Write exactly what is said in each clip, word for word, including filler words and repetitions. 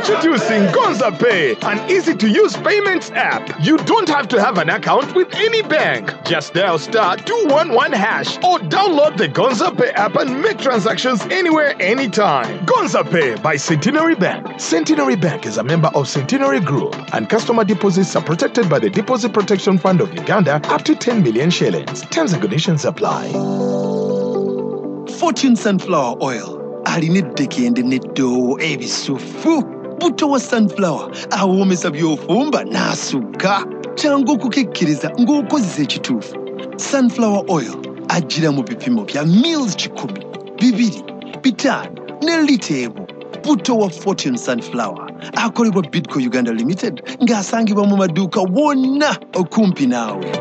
Introducing Gonza Pay, an easy-to-use payments app. You don't have to have an account with any bank. Just dial star two one one hash or download the Gonza Pay app and make transactions anywhere, anytime. Gonza Pay by Centenary Bank. Centenary Bank is a member of Centenary Group, and customer deposits are protected by the Deposit Protection Fund of Uganda up to ten million shillings. Terms and conditions apply. Fortune Sunflower Oil. Alinedeki and Nedo Ebisufu. Buto wa sunflower. Awomesa byofumba nasuka. Changu kukikiriza ngokozese chitufu. Sunflower oil. Ajira mu bipimo bya mils chikumi. Bibiri. Bitano. Nelitebu. Buto wa Fortune Sunflower. Akolebwa Bidco Uganda Limited. Ngasangibwa mu maduka wonna okumpi nawe.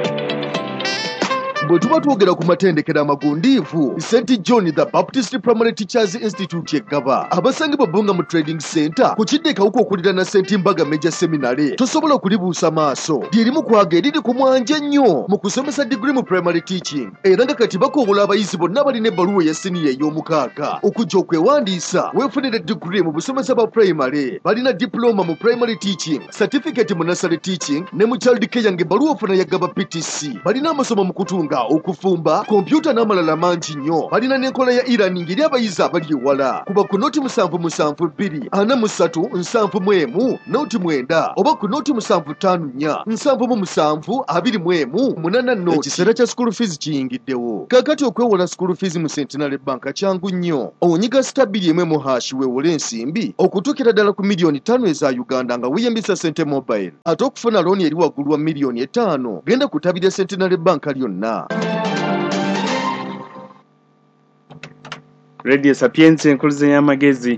Bwe tuba twogera ku matendekero amagundiivu, Saint John the Baptist Primary Teachers Institute yeggaba abasangibwa Bunga mu Trading Center ku kidde kawuka okulira na Saint Mbaga Major Seminary tosobola kulibuusa maaso lyerimu kwaga eriri ku mwanja nnyo mu kusomesa degree mu primary teaching era nga kati bakoobola abayizi bonna abalina ebbaluwa ya siniya ey'omukaaga okujja okwewandiisa weefunire degree mu busomesa bwa primary balina diploma mu primary teaching certificate mu nursery teaching ne mu child care ng'ebbaluwa ofuna yaggaba P T C balina amasomo mu kutunga okufumba kompyuta n'amalala mangi nnyo balina n'enkola ya e-learning eri abayizi abali ewala kuba ku noti musanvu musanvu bbiri ana mu ssatu nsanvu mu emu noti mwenda oba ku noti musanvu ttaano nnya nsanvu mu musanvu abiri mu emu munaana noti ekiseera kya school fees kiyingiddewo kaakati okwewola school fees mu Centenary Bank kyangu nnyo onyiga sita bbiri emu mu hashi weewole ensimbi okutuukira ddala ku miliyoni ttaano eza Uganda nga weeyambisa Sente Mobile ate okufuna looni eri waggulu wa miliyoni etaano genda ku ttabi lya Centenary Bank lyonna. Radio Sapienza enkuluze y'amagezi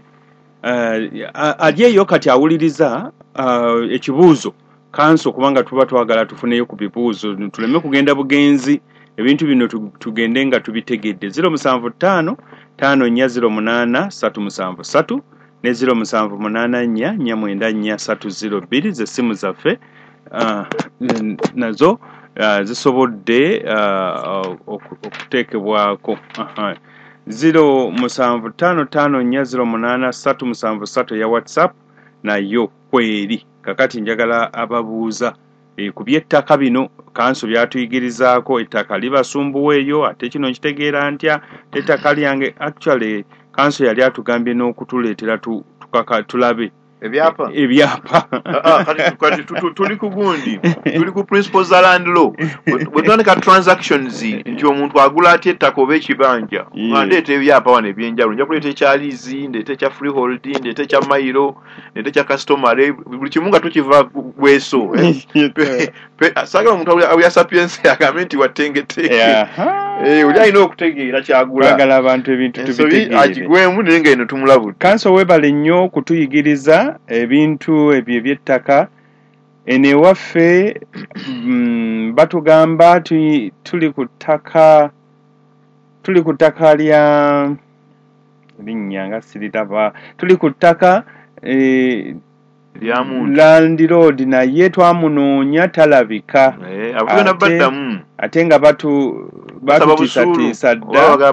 uh, alyeyo kati awuliriza uh, ekibuuzo kanso kubanga tuba twagala tufuneyo ku bibuuzo tuleme kugenda bugenzi ebintu bino tugende nga tubitegedde zero musanvu ttaano ttaano nnya zero munaana ssatu musanvu ssatu ne zero musanvu munaana nnya nnya mwenda nnya ssatu zero bbiri ze simu zaffe uh, nazo uh, zisobodde uh, okuteekebwako uh, zero musanvu ttaano ttaano nnya zero munaana ssatu musanvu ssatu ya WhatsApp nayo kweri kakati njagala ababuuza e, ku by'ettaka bino kanso byatuyigirizaako ettaka libasumbuweeyo ate kino nkitegeera ntya ettaka lyange actually kanso yali atugambye n'okutuleetera tu, tukaka tulabe ebyapa ebyapa ah kati tuli ku gundi tuli ku principles za land law bwe twanika transactions nti omuntu agula ati ettaka oba ekibanja ndeeta ebyapa wane ebyenjawulo nja kuleeta ekyalizi ndeeta ekya freehold ndeeta ekya mayiro ndeeta ekya customary buli kimu nga tukiva bweso saagala omuntu awulya Sapienza yagambe nti watengeteke eh uli alina okutegeera kyagula bagala abantu ebintu tubitegeere agigwemu naye nga eno tumulabudde kanso webale nnyo kutuyigiriza ebintu ebyo eby'ettaka ene waffe mm, batugamba tuli ku ttaka tuli ku ttaka lya linnyanga siritaba tuli ku ttaka eh, Land Road naye twamunoonya talabika eh abugana baddamu ate nga batu batutiisatiisa dda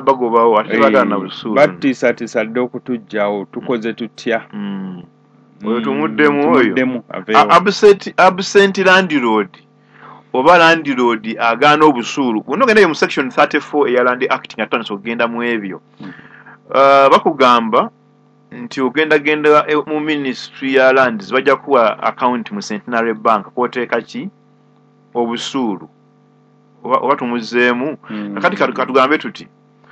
batutiisatiisa dda okutujjawo tukoze tutya oyo tumuddemu oyo absent Land Road oba Land Road agaana obusuulu buno genda mu section thirty-four eya Land Act nga tutandise okugenda mu ebyo bakugamba nti ogenda genda mu ministry ya lands bajja kuwa account mu Centenary Bank kwoteeka ki obusuulu oba tumuzeemu kakati katugambe tuti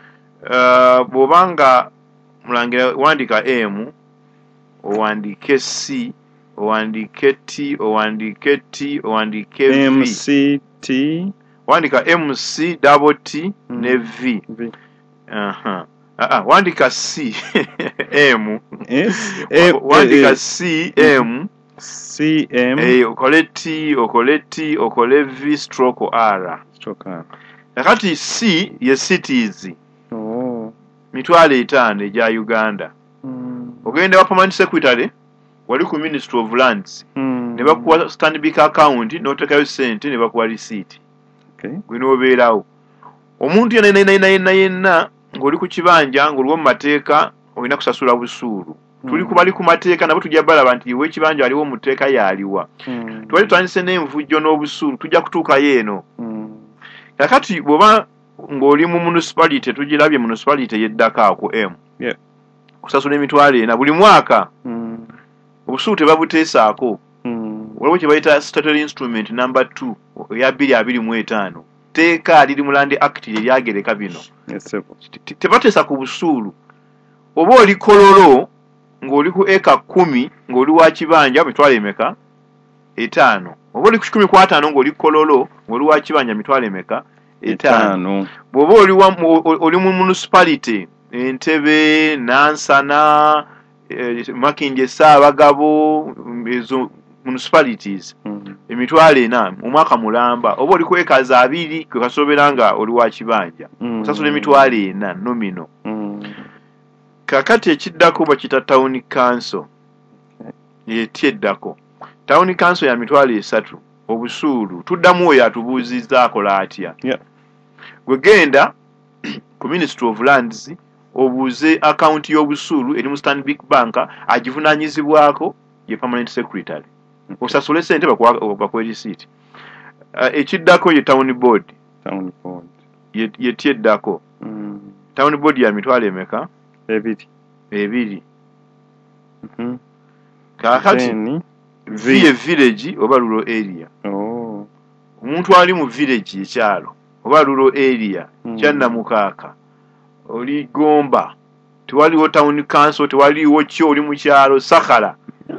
bw'obanga mulangira wandika M owandike C owandike T owandike T owandike V M C T wandika M C double T ne V aha ah wandika C M S wandika C M C M eh okole T okole T okole V stroke R stroke R nakati C ye cities oh mitwalo etaano eja Uganda mm. ogenda wa permanent secretary wali ku Ministry of Lands mm. ne bakuwa Stanbic account n'otekayo sente ne bakuwa receipt okay gwino obeerawo omuntu yenna yenna yenna ng'oli ku kibanja ng'oliwo mu mateeka olina kusasula busuulu tuli kubali ku mateeka nabo tujja balaba nti iwe ekibanja aliwo mu tteeka yaliwa twali twandise n'envujjo n'obusuulu tujja kutuukayo eno kakati bw'oba ng'oli mu municipality tugirabye municipality y'eddaka ku M kusasula emitwalo ena buli mwaka obusuulu tebabuteesaako waliwo kye bayita statutory instrument number two eya bbiri abiri mu etaano tteeka liri mu Land Act eryagereka bino tebateesa ku busuulu oba oli kololo ng'oli ku eka kumi ng'oli wa kibanja mitwalo emeka etaano oba oli ku kikumi ku ataano ng'oli kololo ng'oli wa kibanja mitwalo emeka etaano bw'oba oli oli mu municipality Entebbe Nansana eh, Makindye Ssaabagabo ezo municipalities emitwalo ena omwaka mulamba oba oli ku eka za abiri kwe kasobera nga oli wa kibanja osasula emitwalo ena nomino kakati ekiddako bakita town council yetyeddako town council ya mitwalo esatu obusuulu tuddamu oyo atubuuzizzaako atya gwe genda ku Ministry of Lands obuuze account y'obusuulu eri mu Stanbic Bank agivunaanyizibwako ye permanent secretary osasule sente bakuwa receipt ekiddako ye town board town board yetyeddako town board ya mitwalo emeka ebiri ebiri kakati viye village oba rural area omuntu ali mu village ekyalo oba rural area kyanna mukaaka oli Gomba tewaliwo town council tewaliwo kyo oli mu kyalo Sakala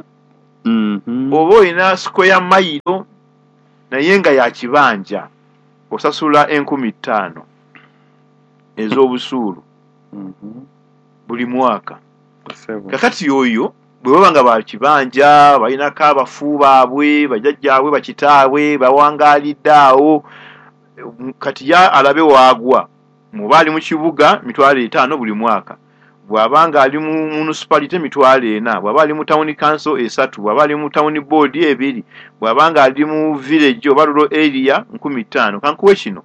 oba olina square mile naye nga ya kibanja osasula enkumi ttaano ez'obusuulu buli mwaka kakati oyo bwe baba nga ba kibanja balinako abafu baabwe bajjajjaabwe bakitaabwe bawangaalidde awo kati ya alabe waagwa muba ali mu kibuga mitwalo etaano buli mwaka bw'abanga ali mu municipality mitwalo ena bw'aba ali mu town council esatu bw'aba ali mu town board ebiri bw'abanga ali mu village oba rural area nkumi ttaano kankuwe kino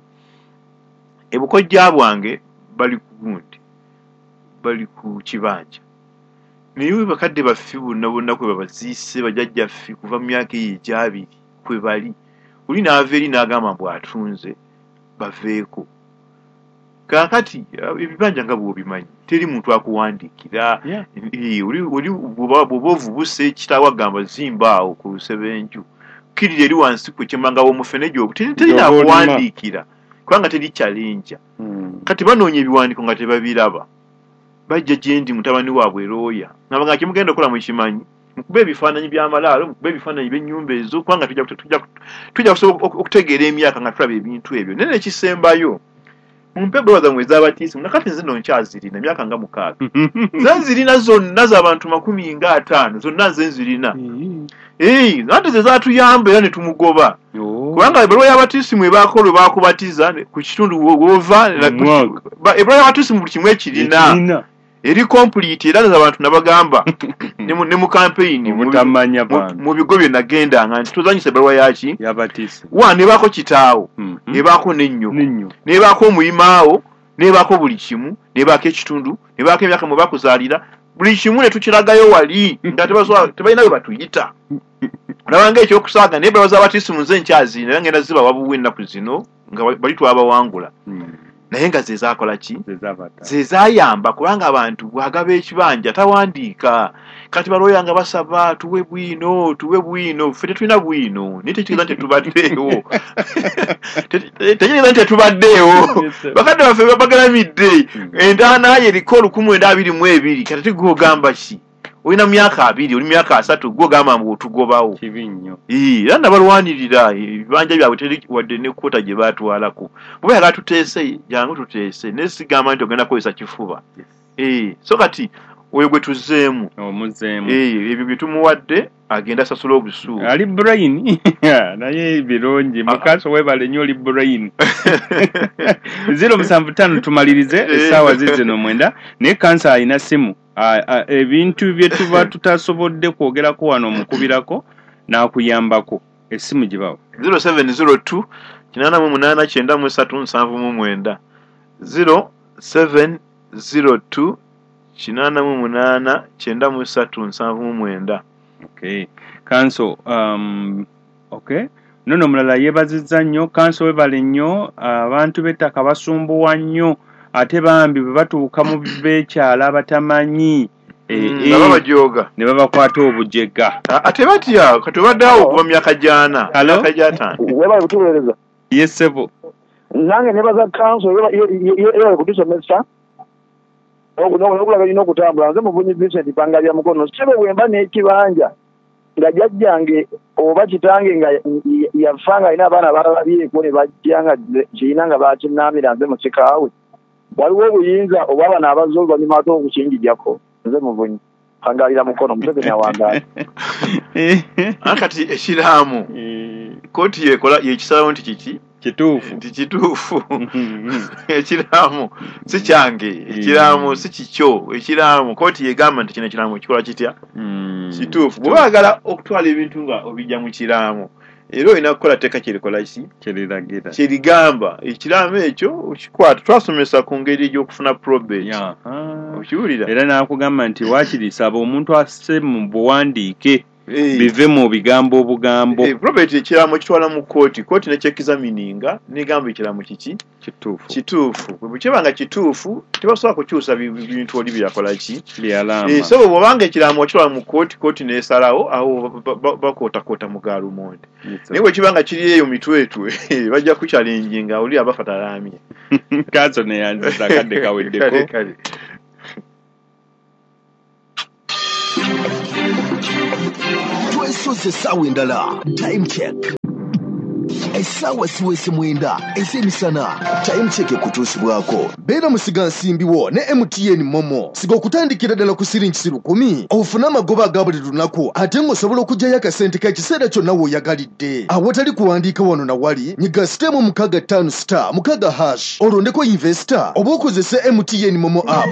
ebukojja bwange bali ku gundi bali ku kibanja naye bakadde baffe bonna bonna kwe babaziise bajjajjaffe kuva mu myaka eyo egyabiri kwe bali oli n'ava eri n'agamba mbu atunze baveeko kakati ebibanja nga bw'obimanyi teri muntu akuwandiikira oli bw'oba ovubuse kitaawo agamba zimba awo ku lusebenju kkirira eri wansi kwe kyembangawo omufene gyogo terina akuwandiikira kubanga teri challenge kati banoonya ebiwandiiko nga tebabiraba bajja gyendi mutabani waabwe erooya nabanga kimugenda okola mukimanyi mukube ebifaananyi by'amalaalo mukube ebifaananyi by'ennyumba ezo kubanga tujja kusobola okutegeera emyaka nga tulaba ebintu ebyo naye nekisembayo mumpe brother mwe z'abatiisi nakati nze nno nkyazirina emyaka nga mukaaga ze nzirina zonna z'abantu makumi nga ataano zonna nze nzirina nate ze zaatuyamba era ne tumugoba kubanga ebbaluwa y'abatiisi mwe baako lwe baakubatiza ku kitundu wova ebbaluwa y'abatiisi mu buli kimu ekirina eri complete era abantu nabagamba ne mu campaign mu bigo bye nagendanga nti tuzanyisa ebbaluwa yaki y'abatiisi wa ne baako kitaawo ne baako n'ennyo ne baako omuyimaawo ne baako buli kimu ne baako ekitundu ne baako emyaka mwe bakuzaalira buli kimu ne tukiragayo wali nga tebalina bwe batuyita nabanga ekyokusaaga naye ebbaluwa z'abatiisi mu nze nkyazirina era ngenda ziba wabuwa ennaku zino nga bali twabawangula naye nga ze zaakola ki ze zaayamba kubanga abantu bwagaba ekibanja tawandiika kati balooya nga basaba tuwe bwino tuwe bwino ffe tetulina bwino naye tetegeeza nti tetubaddeewo tetegeeza nti tetubaddeewo bakadde baffe bagalamidde entaanaye eriko olukumu enda abiri mu ebiri kati tigwogamba ki olina myaka abiri oli myaka asatu gwogamba mbu otugobawo kibi nnyo era nabalwanirira ebibanja byabwe teri wadde ne kwota gye baatwalako bwe yagala tuteese jangu tuteese naye sigamba nti ogenda kukozesa kifuba so kati oyo gwe tuzzeemu omuzeemu ebyo bye tumuwadde agenda asasula obusuulu ali brain naye birungi mukaso webale nnyo oli brain zero musanvu ttaano tumalirize essaawa zizino mwenda naye kansa alina simu ebintu bye tuba tutasobodde kwogerako wano omukubirako n'akuyambako essimu gibawo zero seven zero two kinaana mu munaana kyenda mu esatu nsanvu mu mwenda zero seven zero two kinaana mu munaana kyenda mu ssatu nsanvu mu mwenda. Okay. Kanso um okay. Nono mulala yeebazizza nnyo kanso webale nnyo abantu b'ettaka basumbuwa nnyo ate bambi bwe batuuka mu beekyala abatamanyi nga babajooga ne babakwata obujega ate batya kati obaddeawo okuva mu myaka gyana myaka gyataano. Webale kutuweereza. Yes sebo. Nange nebaza kanso yebale kutusomesa okulaga alina okutambula nze muvunyi Vincent Pangalya Mukono sebe bwemba n'ekibanja nga jjajjange oba kitange nga yafanga alina abaana balabyeko ne bajja nga kirina nga bakinaamira nze musikaawe waliwo obuyinza oba abana abazze oluvannyuma ate okukinjijjako nze muvunyi Pangalya Mukono Museveni awangaala. Kati ekiraamu kooti yekola yekisalawo nti kiki kituufu nti kituufu ekiraamu si kyange ekiraamu si kikyo ekiraamu kooti yegamba nti kino ekiraamu kikola kitya kituufu bwe baagala okutwala ebintu nga obijja mu kiraamu era olina kukola tteeka kyerikola ki kyeriragira kyerigamba ekiraamu ekyo okikwata twasomesa ku ngeri gy'okufuna probate okiwulira era n'akugamba nti waakiri saba omuntu asse mu buwandiike bive mu bigambo obugambo probate ekiraamu ekitwala mu kooti kooti nekyekizamininga negamba ekiraamu kiki kituufu kituufu bwe kyebanga kituufu tebasobola kukyusa bintu oli byakola ki byalamba so bwobanga ekiraamu okitwala mu kooti kooti nesalawo awo bakootakoota mu gaalumonde naye bwe kibanga kiri eyo mitwetwe bajja kukyalenjinga oli abafa talaamye kanso neyanziza kadde kaweddeko twesoze essaawa endala time check essaawa siwese mwenda ez'emisana time check ekutuusibwako beera musiga nsimbiwo ne M T N Momo siga okutandikira ddala ku siringi lukumi ofune amagoba aga buli lunaku ate ng'osobola okugyayo akasente k'ekiseera kyonna w'oyagalidde awatali kuwandiika wano na wali nyiga sitemu mukaaga ttaano star mukaaga hash olondeko investor oba okozese M T N Momo app.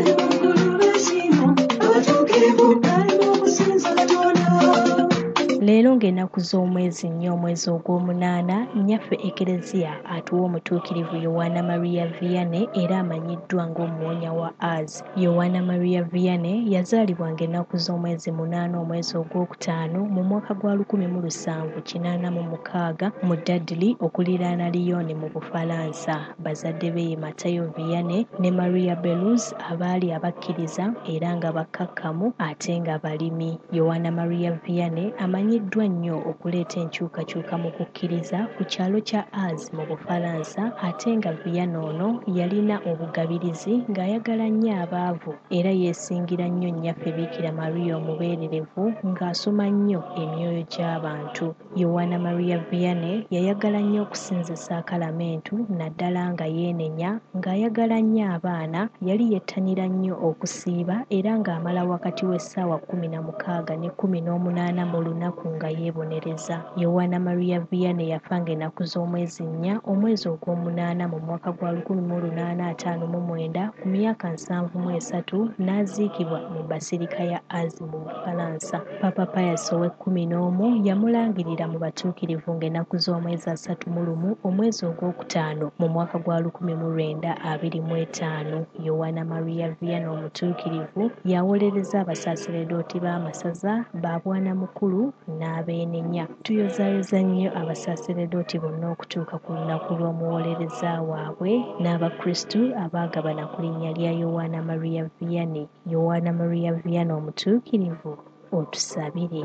Leero ng'ennaku z'omwezi nnyo omwezi ogw'omunaana nnyaffe Ekereziya atuwa omutuukirivu Yowaana Maria Vianney era amanyiddwa ng'omuwonya wa Az. Yowaana Maria Vianney yazaalibwa ng'ennaku z'omwezi munaana omwezi ogwokutaano mu mwaka gwa lukumi mu lusanvu kinaana mu mukaaga mu Dudley okuliraana Lyon mu Bufalansa. Bazadde be ye Matayo Vianney ne Maria Beluz abaali abakkiriza era nga bakkakkamu ate nga balimi. Yowaana Maria Vianney amanyi amanyiddwa nnyo okuleeta enkyukakyuka mu kukkiriza ku kyalo kya Az mu Bufalansa ate nga Vianney ono yalina obugabirizi ng'ayagala nnyo abaavu era yeesingira nnyo nnyaffe Biikira Maria omubeererevu ng'asoma nnyo emyoyo gy'abantu. Yowaana Maria Vianney yayagala nnyo okusinzisa akalamentu naddala nga yeenenya ng'ayagala nnyo abaana yali yettanira nnyo okusiiba era ng'amala wakati w'essaawa kkumi na mukaaga ne kkumi n'omunaana mu lunaku nga yeebonereza. Yowaana Maria Vianney yafa ng'ennaku z'omwezi nnya omwezi ogw'omunaana mu mwaka gwa lukumi mu lunaana ataano mu mwenda ku myaka nsanvu mu esatu n'aziikibwa mu basirika ya Az mu Bufalansa. Papa Pius ow'ekkumi n'omu yamulangirira mu batuukirivu ng'ennaku z'omwezi asatu mu lumu omwezi ogwokutaano mu mwaka gwa lukumi mu lwenda abiri mu etaano. Yowaana Maria Vianney omutuukirivu yawolereza abasaseredooti b'amasaza ba Bwanamukulu n'abeenenya. Tuyozaayoza nnyo abasaseredooti bonna okutuuka ku lunaku lw'omuwolereza waabwe n'abakristu abaagabana ku linnya lya Yowaana Maria Vianney. Yowaana Maria Vianney omutuukirivu otusabire.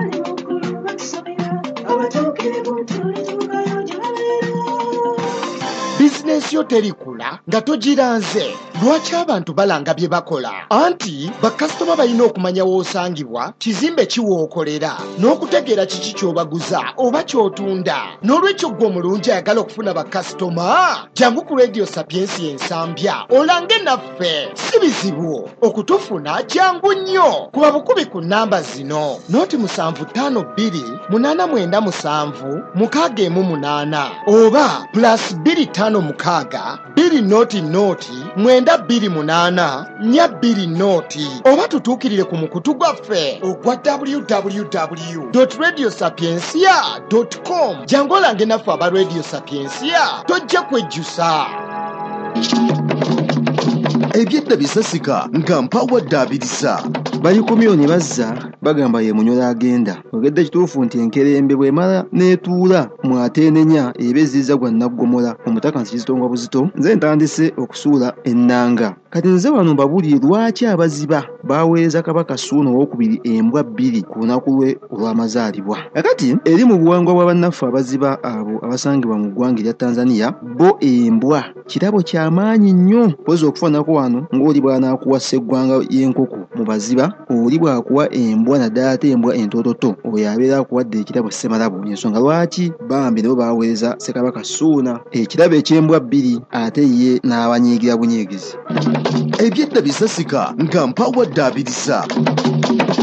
bizinensi yo terikula nga togiranze. Lwaki abantu balanga bye bakola? Anti bakasitoma balina okumanya w'osangibwa, kizimbe kiwookolera, n'okutegeera kiki ky'obaguza oba ky'otunda. N'olwekyo ggwe omulungi ayagala okufuna bakasitoma, jangu ku Radio Sapiens ensambya olange naffe. Si bizibu okutufuna, jangu nnyo. Kuba bukubi ku nnamba zino: noti musanvu ttaano bbiri munaana mwenda musanvu mukaaga emu munaana oba plus bbiri ttaano mukaaga bbiri noti noti mwenda bbiri munaana nnya bbiri noti, oba tutuukirire ku mukutu gwaffe ogwa w w w dot radio sapiensia dot com. jangu olange naffe aba Radio Sapiensia, tojja kwejjusa. ebyedda bisasika nga mpawadde abirisa. Balikomyo ne bazza bagamba ye Munyola agenda. Ogedde kituufu nti enkerembe bw'emala n'etuula mu Ateenenya ebezziza gwa Naggomola omutaka Nsirizitongwa Buzito, nze ntandise okusuula ennanga. Kati nze wano mbabuulire lwaki abaziba baweereza Kabaka Ssuuna owookubiri embwa bbiri ku lunaku lwe olw'amazaalibwa. Kakati eri mu buwangwa bw'abannaffe abaziba abo abasangibwa mu ggwanga erya Tanzania, bo embwa kirabo ky'amaanyi nnyo. Mpozi okufaanako wano ng'oli bw'anaakuwa sseggwanga y'enkoko mu baziba, oli bw'akuwa embwa naddala ate embwa entoototo, oyo abeera akuwadde ekirabo ssemalabo. Ensonga lwaki bambi nabo baweereza Ssekabaka Ssuuna ekirabo eky'embwa bbiri ate ye n'abanyiigira bunyiigizi. Ebyedda bisasika nga mpawadde abirisa.